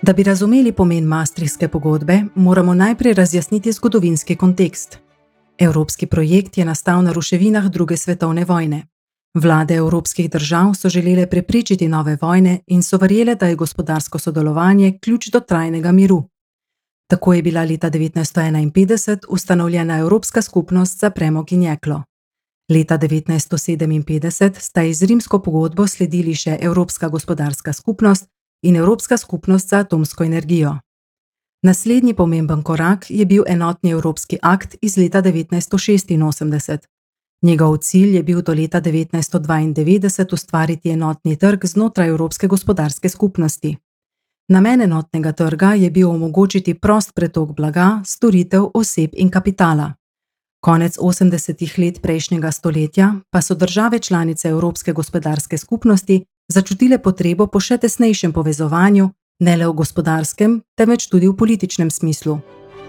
Da bi razumeli pomen Maastrichtske pogodbe, moramo najprej razjasniti zgodovinski kontekst. Evropski projekt je nastal na ruševinah druge svetovne vojne. Vlade evropskih držav so želele preprečiti nove vojne in so verjele, da je gospodarsko sodelovanje ključ do trajnega miru. Tako je bila leta 1951 ustanovljena Evropska skupnost za premog in jeklo. Leta 1957 sta iz Rimsko pogodbo sledili še Evropska gospodarska skupnost in Evropska skupnost za atomsko energijo. Naslednji pomemben korak je bil enotni evropski akt iz leta 1986. Njegov cilj je bil do leta 1992 ustvariti enotni trg znotraj Evropske gospodarske skupnosti. Namen enotnega trga je bil omogočiti prost pretok blaga, storitev, oseb in kapitala. Konec 80. let prejšnjega stoletja pa so države članice Evropske gospodarske skupnosti začutile potrebo po še tesnejšem povezovanju, ne le v gospodarskem, temveč tudi v političnem smislu.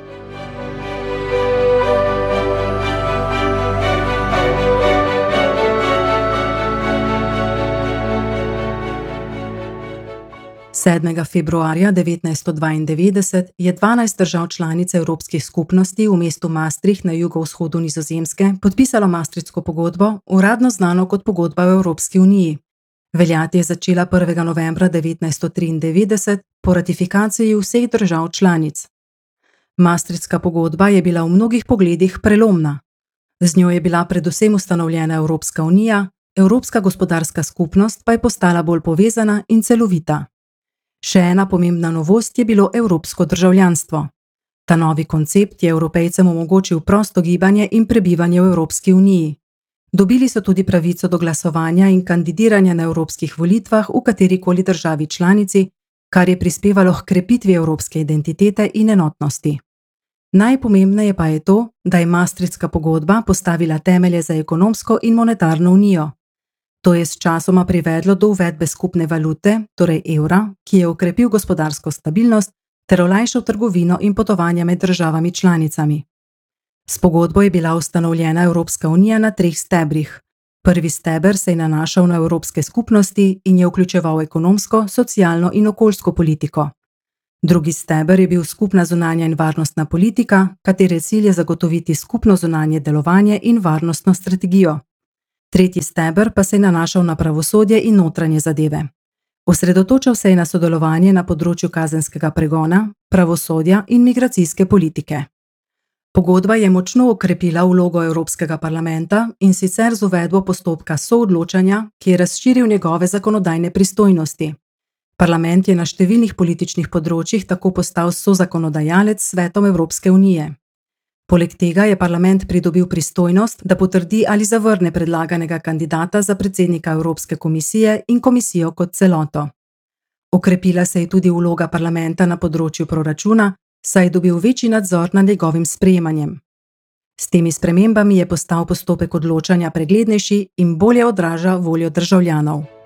Februarja 1992 je 12 držav članic Evropskih skupnosti v mestu Maastricht na jugovzhodu Nizozemske podpisalo Maastrichtsko pogodbo, uradno znano kot pogodba v Evropski uniji. Veljati je začela 1. novembra 1993 po ratifikaciji vseh držav članic. Maastrichtska pogodba je bila v mnogih pogledih prelomna. Z njo je bila predvsem ustanovljena Evropska unija, Evropska gospodarska skupnost pa je postala bolj povezana in celovita. Še ena pomembna novost je bilo evropsko državljanstvo. Ta novi koncept je Evropejcem omogočil prosto gibanje in prebivanje v Evropski uniji. Dobili so tudi pravico do glasovanja in kandidiranja na evropskih volitvah v katerikoli državi članici, kar je prispevalo h krepitvi evropske identitete in enotnosti. Najpomembneje pa je to, da je Maastrichtska pogodba postavila temelje za ekonomsko in monetarno unijo. To je s časoma privedlo do uvedbe skupne valute, torej evra, ki je okrepil gospodarsko stabilnost ter olajšal trgovino in potovanja med državami članicami. S pogodbo je bila ustanovljena Evropska unija na 3 stebrih. Prvi steber se je nanašal na evropske skupnosti in je vključeval ekonomsko, socialno in okoljsko politiko. Drugi steber je bil skupna zunanja in varnostna politika, katere cilj je zagotoviti skupno zunanje delovanje in varnostno strategijo. Tretji steber pa se je nanašal na pravosodje in notranje zadeve. Osredotočal se je na sodelovanje na področju kazenskega pregona, pravosodja in migracijske politike. Pogodba je močno okrepila vlogo Evropskega parlamenta in sicer z uvedbo postopka soodločanja, ki je razširil njegove zakonodajne pristojnosti. Parlament je na številnih političnih področjih tako postal sozakonodajalec s Svetom Evropske unije. Poleg tega je parlament pridobil pristojnost, da potrdi ali zavrne predlaganega kandidata za predsednika Evropske komisije in komisijo kot celoto. Okrepila se je tudi vloga parlamenta na področju proračuna, saj je dobil večji nadzor nad njegovim sprejemanjem. S temi spremembami je postal postopek odločanja preglednejši in bolje odraža voljo državljanov.